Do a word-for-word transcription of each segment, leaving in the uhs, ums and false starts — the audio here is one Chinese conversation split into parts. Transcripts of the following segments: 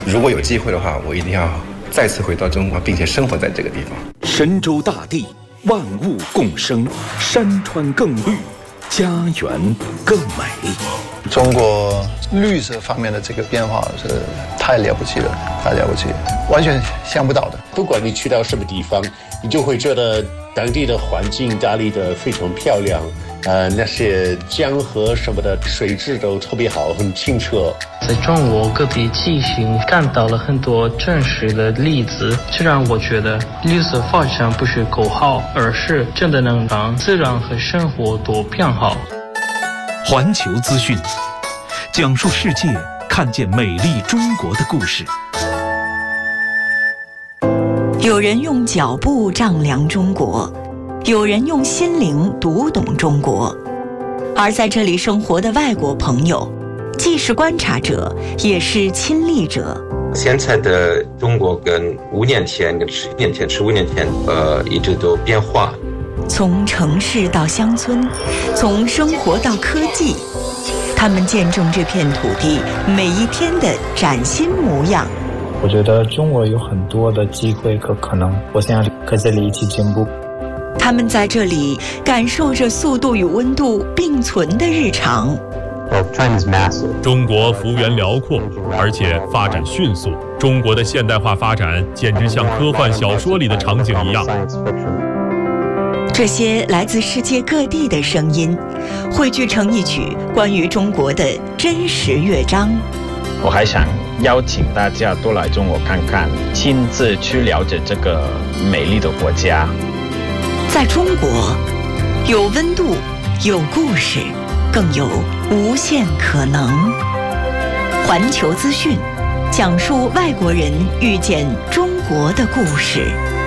如果有机会的话，我一定要再次回到中国，并且生活在这个地方。 神州大地，万物共生，山川更绿，家园更美。 中国绿色方面的这个变化是太了不起了，太了不起了，完全想不到的。 不管你去到什么地方，你就会觉得当地的环境打理得非常漂亮，呃，那些江河什么的水质都特别好，很清澈。 在中国各地进行看到了很多真实的例子，这让我觉得绿色发展不是口号，而是真的能让自然和生活都变好。 环球资讯，讲述世界，看见美丽中国的故事。 有人用脚步丈量中国，有人用心灵读懂中国。而在这里生活的外国朋友，既是观察者，也是亲历者。 现在的中国跟五年前、跟十年前、十五年前，呃，一直都变化。 从城市到乡村，从生活到科技，他们见证这片土地每一天的崭新模样。 我觉得中国有很多的机会和可能，我想和这里一起进步。 他们在这里感受着速度与温度并存的日常。 中国幅员辽阔，而且发展迅速。中国的现代化发展简直像科幻小说里的场景一样。 这些来自世界各地的声音，汇聚成一曲关于中国的真实乐章。 我还想邀请大家多来中国看看，亲自去了解这个美丽的国家。 在中国，有温度，有故事，更有无限可能。环球资讯，讲述外国人遇见中国的故事。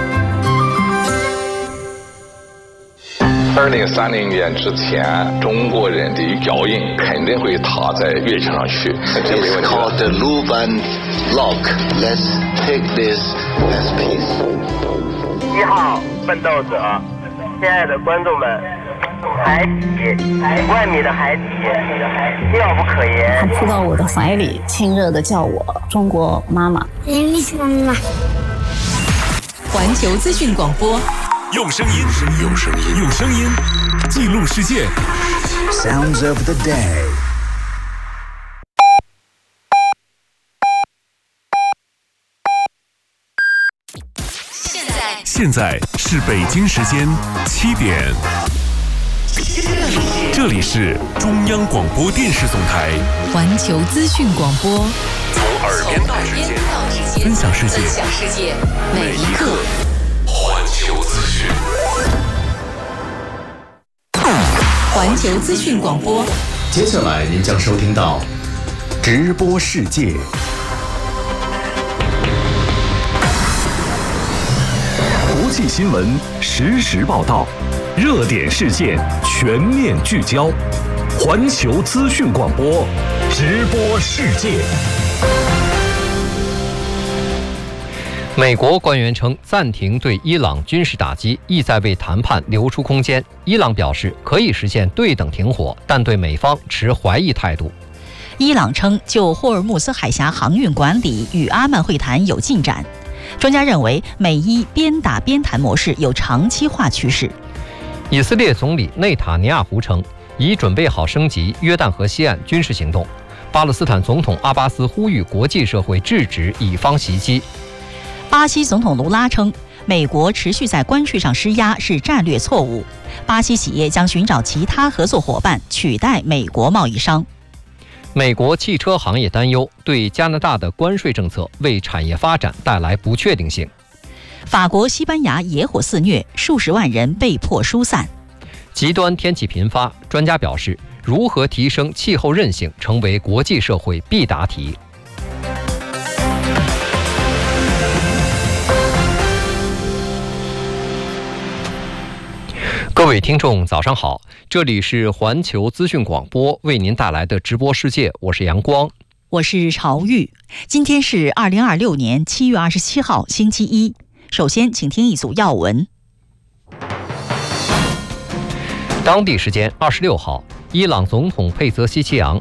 二零三零年之前，中国人的脚印肯定会踏在月球上去，这没问题。It's called the Luban Log. Let's take this as peace. 一号奋斗者，亲爱的观众们，海底，万米的海底，妙不可言。 他扑到我的怀里，亲热地叫我中国妈妈。 妈妈。 环球资讯广播。 用声音，用声音，用声音记录世界。 Sounds of the day。 现在， 现在是北京时间七点。这里是中央广播电视总台环球资讯广播， 从耳边到指尖，分享世界， 分享世界，每一刻。 环球资讯， 环球资讯广播。 接下来您将收听到直播世界。 国际新闻实时报道，热点事件全面聚焦。环球资讯广播，直播世界。 美国官员称，暂停对伊朗军事打击，意在为谈判留出空间。伊朗表示可以实现对等停火，但对美方持怀疑态度。 伊朗称，就霍尔木兹海峡航运管理与阿曼会谈有进展。专家认为，美伊边打边谈模式有长期化趋势。 以色列总理内塔尼亚胡称，已准备好升级约旦河西岸军事行动。巴勒斯坦总统阿巴斯呼吁国际社会制止以方袭击。 巴西总统卢拉称，美国持续在关税上施压是战略错误，巴西企业将寻找其他合作伙伴取代美国贸易商。 美国汽车行业担忧对加拿大的关税政策为产业发展带来不确定性。 法国、西班牙野火肆虐，数十万人被迫疏散。 极端天气频发，专家表示，如何提升气候韧性成为国际社会必答题。各位听众早上好，这里是环球资讯广播为您带来的直播世界，我是阳光， 我是朝玉。今天是二零二六年七月二十七号星期一。首先请听一组要闻。 当地时间二十六号，伊朗总统佩泽希奇扬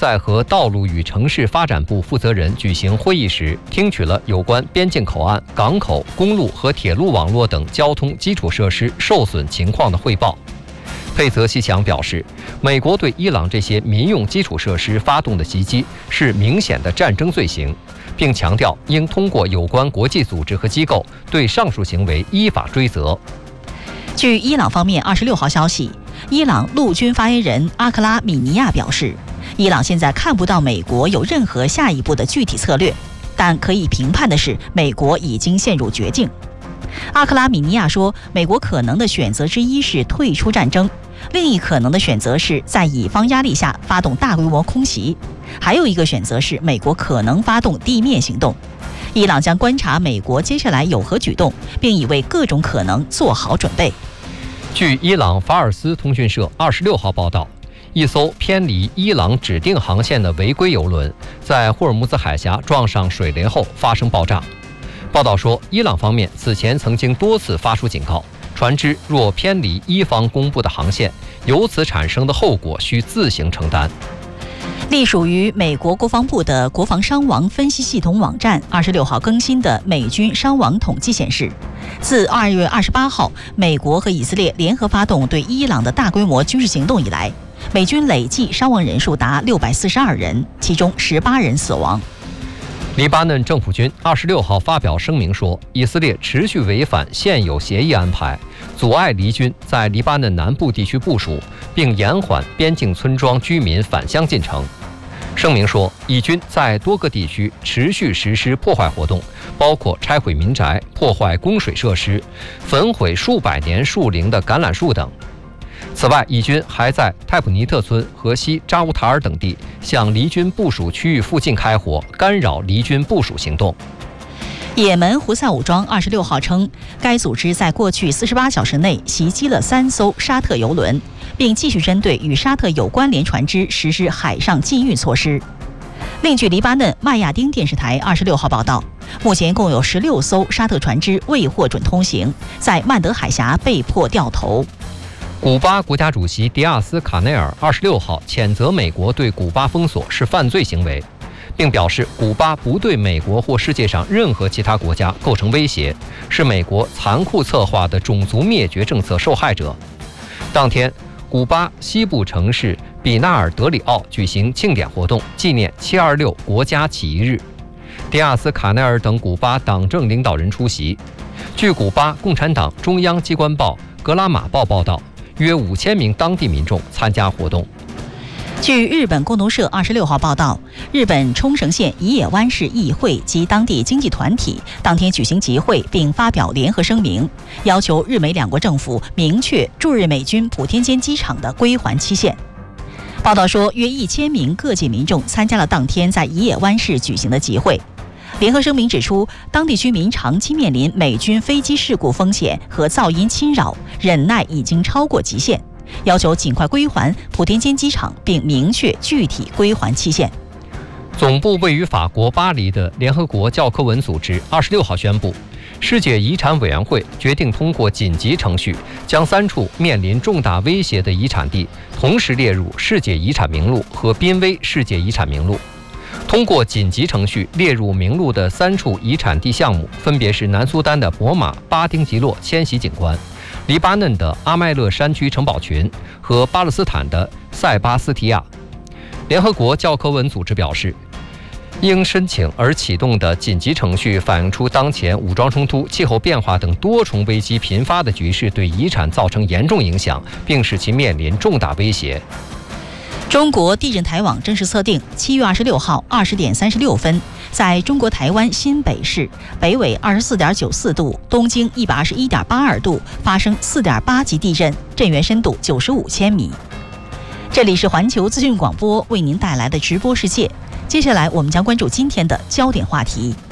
在和道路与城市发展部负责人举行会议时，听取了有关边境口岸、港口、公路和铁路网络等交通基础设施受损情况的汇报。佩泽西强表示，美国对伊朗这些民用基础设施发动的袭击是明显的战争罪行，并强调应通过有关国际组织和机构对上述行为依法追责。 据伊朗方面二十六号消息，伊朗陆军发言人阿克拉米尼亚表示，伊朗现在看不到美国有任何下一步的具体策略，但可以评判的是，美国已经陷入绝境。阿克拉米尼亚说，美国可能的选择之一是退出战争，另一可能的选择是在以方压力下发动大规模空袭，还有一个选择是美国可能发动地面行动。伊朗将观察美国接下来有何举动，并已为各种可能做好准备。 据伊朗法尔斯通讯社二十六号报道，一艘偏离伊朗指定航线的违规油轮在霍尔木兹海峡撞上水雷后发生爆炸。报道说，伊朗方面此前曾经多次发出警告，船只若偏离伊方公布的航线，由此产生的后果需自行承担。 隶属于美国国防部的国防伤亡分析系统网站二十六号更新的美军伤亡统计显示，自二月二十八号美国和以色列联合发动对伊朗的大规模军事行动以来，美军累计伤亡人数达六百四十二人，其中十八人死亡。 黎巴嫩政府军二十六号发表声明说，以色列持续违反现有协议安排，阻碍黎军在黎巴嫩南部地区部署，并延缓边境村庄居民返乡进程。声明说，以军在多个地区持续实施破坏活动，包括拆毁民宅、破坏供水设施、焚毁数百年树龄的橄榄树等。此外，以军还在泰普尼特村和西扎乌塔尔等地向黎军部署区域附近开火，干扰黎军部署行动。 也门胡塞武装二十六号称，该组织在过去四十八小时内袭击了三艘沙特油轮，并继续针对与沙特有关联船只实施海上禁运措施。另据黎巴嫩麦亚丁电视台二十六号报道，目前共有十六艘沙特船只未获准通行，在曼德海峡被迫掉头。 古巴国家主席迪亚斯卡内尔二十六号谴责美国对古巴封锁是犯罪行为，并表示古巴不对美国或世界上任何其他国家构成威胁，是美国残酷策划的种族灭绝政策受害者。当天，古巴西部城市比纳尔德里奥举行庆典活动，纪念七二六国家起义日。迪亚斯卡内尔等古巴党政领导人出席。据古巴共产党中央机关报《格拉马报》报道，约五千名当地民众参加活动。 据日本共同社二十六号报道，日本冲绳县宜野湾市议会及当地经济团体当天举行集会，并发表联合声明，要求日美两国政府明确驻日美军普天间机场的归还期限。报道说，约一千名各界民众参加了当天在宜野湾市举行的集会。联合声明指出，当地居民长期面临美军飞机事故风险和噪音侵扰，忍耐已经超过极限，要求尽快归还普天间机场，并明确具体归还期限。 总部位于法国巴黎的联合国教科文组织二十六号宣布，世界遗产委员会决定通过紧急程序，将三处面临重大威胁的遗产地同时列入世界遗产名录和濒危世界遗产名录。通过紧急程序列入名录的三处遗产地项目，分别是南苏丹的博马巴丁吉洛迁徙景观、黎巴嫩的阿麦勒山区城堡群和巴勒斯坦的塞巴斯提亚。联合国教科文组织表示，因申请而启动的紧急程序反映出当前武装冲突、气候变化等多重危机频发的局势对遗产造成严重影响，并使其面临重大威胁。 中国地震台网正式测定，七月二十六号二十点三十六分，在中国台湾新北市北纬二十四点九四度、东经一百二十一点八二度发生四点八级地震，震源深度九十五千米。这里是环球资讯广播为您带来的直播世界，接下来我们将关注今天的焦点话题。